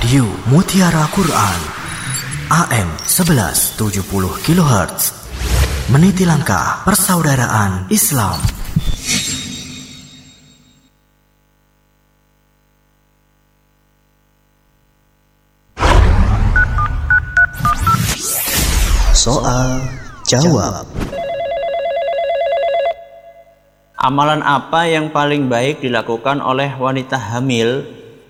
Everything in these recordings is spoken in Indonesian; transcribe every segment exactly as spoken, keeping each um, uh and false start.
Radio Mutiara Quran A M sebelas tujuh puluh kilohertz, meniti langkah persaudaraan Islam. Soal jawab. Amalan apa yang paling baik dilakukan oleh wanita hamil?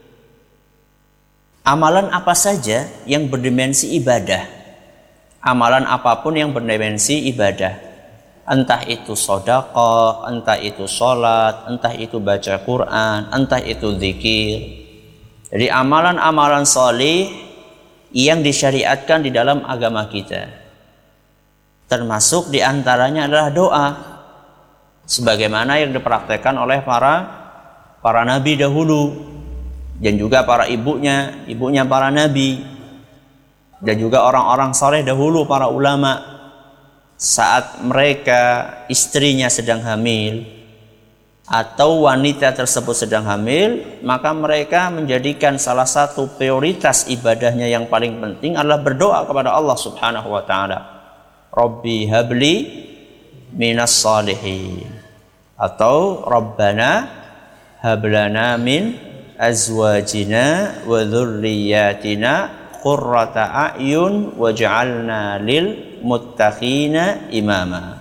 Amalan apa saja yang berdimensi ibadah. Amalan apapun yang berdimensi ibadah. Entah itu sedekah, entah itu sholat, entah itu baca Quran, entah itu zikir. Jadi amalan-amalan sholih yang disyariatkan di dalam agama kita. Termasuk diantaranya adalah doa. Sebagaimana yang dipraktekkan oleh para para nabi dahulu. Dan juga para ibunya, ibunya para nabi. Dan juga orang-orang saleh dahulu, para ulama. Saat mereka istrinya sedang hamil atau wanita tersebut sedang hamil, maka mereka menjadikan salah satu prioritas ibadahnya yang paling penting adalah berdoa kepada Allah Subhanahu wa taala. Rabbi habli minas salihin, atau Rabbana hablana min azwajina wa dzurriyyatina qurrata a'yun waj'alna lil muttaqina imama.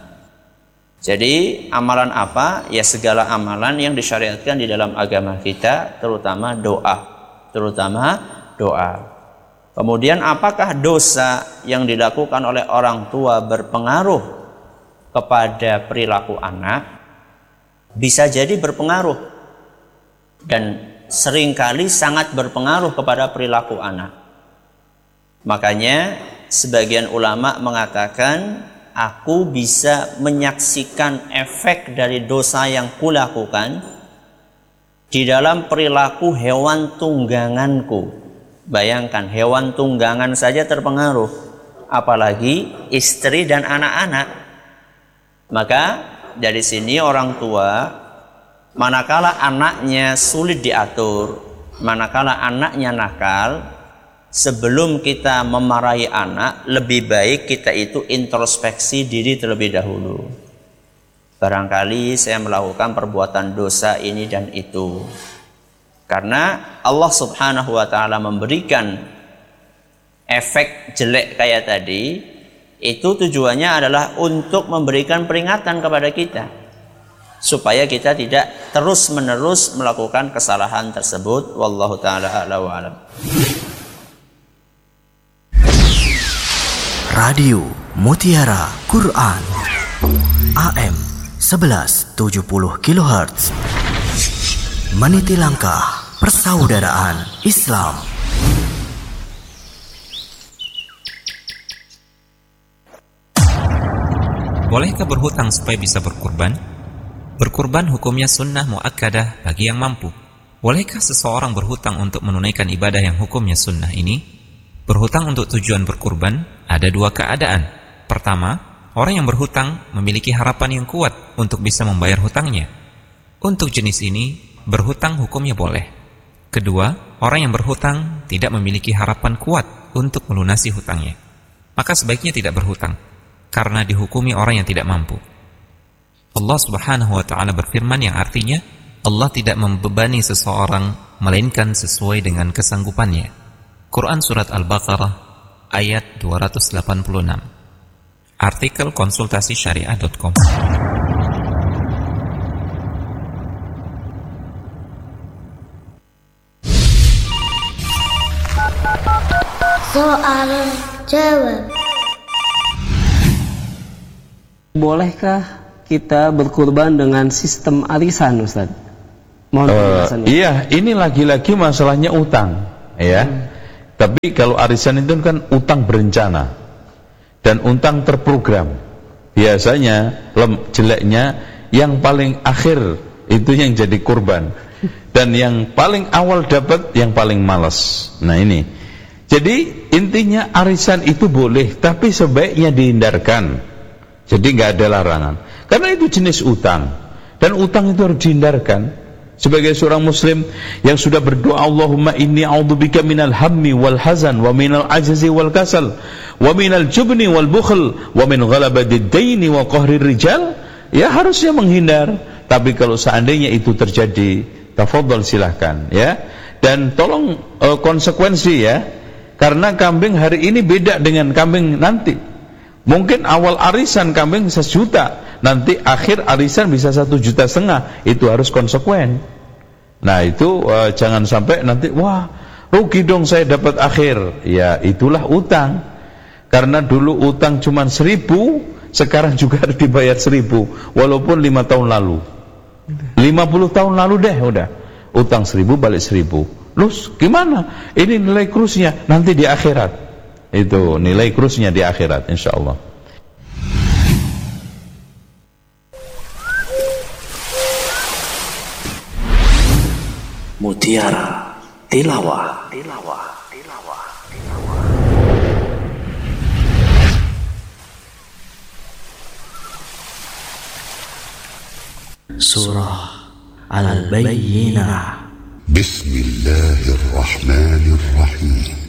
Jadi amalan apa? Ya segala amalan yang disyariatkan di dalam agama kita, terutama doa, terutama doa. Kemudian apakah dosa yang dilakukan oleh orang tua berpengaruh kepada perilaku anak? Bisa jadi berpengaruh dan seringkali sangat berpengaruh kepada perilaku anak. Makanya sebagian ulama mengatakan, aku bisa menyaksikan efek dari dosa yang kulakukan di dalam perilaku hewan tungganganku. Bayangkan, hewan tunggangan saja terpengaruh, apalagi istri dan anak-anak. Maka dari sini orang tua, manakala anaknya sulit diatur, manakala anaknya nakal, sebelum kita memarahi anak, lebih baik kita itu introspeksi diri terlebih dahulu. Barangkali saya melakukan perbuatan dosa ini dan itu. Karena Allah Subhanahu wa taala memberikan efek jelek kayak tadi, itu tujuannya adalah untuk memberikan peringatan kepada kita, supaya kita tidak terus-menerus melakukan kesalahan tersebut. Wallahu ta'ala a'la wa a'lam. Radio Mutiara Quran A M sebelas tujuh puluh kilohertz, meniti langkah persaudaraan Islam. Bolehkah berhutang supaya bisa berkurban? Berkurban hukumnya sunnah muakkadah bagi yang mampu. Bolehkah seseorang berhutang untuk menunaikan ibadah yang hukumnya sunnah ini? Berhutang untuk tujuan berkurban ada dua keadaan. Pertama, orang yang berhutang memiliki harapan yang kuat untuk bisa membayar hutangnya. Untuk jenis ini, berhutang hukumnya boleh. Kedua, orang yang berhutang tidak memiliki harapan kuat untuk melunasi hutangnya. Maka sebaiknya tidak berhutang, karena dihukumi orang yang tidak mampu. Allah Subhanahu wa ta'ala berfirman yang artinya, Allah tidak membebani seseorang melainkan sesuai dengan kesanggupannya. Quran Surat Al-Baqarah ayat dua ratus delapan puluh enam. Artikel konsultasi syariah titik com. Soal jawab. Bolehkah kita berkurban dengan sistem arisan, Ustaz? Mohon penjelasan. Uh, iya, ini lagi-lagi masalahnya utang, ya. Hmm. Tapi kalau arisan itu kan utang berencana dan utang terprogram. Biasanya lem, jeleknya yang paling akhir itu yang jadi kurban, dan yang paling awal dapat yang paling malas. Nah ini. Jadi intinya arisan itu boleh, tapi sebaiknya dihindarkan. Jadi nggak ada larangan. Karena itu jenis utang, dan utang itu harus dihindarkan. sebagai seorang muslim yang sudah berdoa, Allahumma inni a'udzubika minal hammi wal hazan wa minal ajzi wal kasal wa minal jubni wal bukhl wa min ghalabadid daini wa qahrir rijal, ya harusnya menghindar. Tapi kalau seandainya itu terjadi, tafadhol silahkan ya. Dan tolong uh, konsekuensi ya, karena kambing hari ini beda dengan kambing nanti. Mungkin awal arisan kambing sejuta, nanti akhir arisan bisa satu juta setengah. Itu harus konsekuen. Nah itu uh, jangan sampai nanti wah rugi dong saya dapat akhir. Ya itulah utang. Karena dulu utang cuma seribu, sekarang juga harus dibayar seribu, walaupun lima tahun lalu, lima puluh tahun lalu deh udah utang seribu balik seribu. Terus gimana? Ini nilai krusnya nanti di akhirat. Itu nilai krusnya di akhirat insyaallah. Mutiara Tilawah. Tilawah. Tilawah. Tilawah. Surah Al-Bayyinah. Bismillahirrahmanirrahim.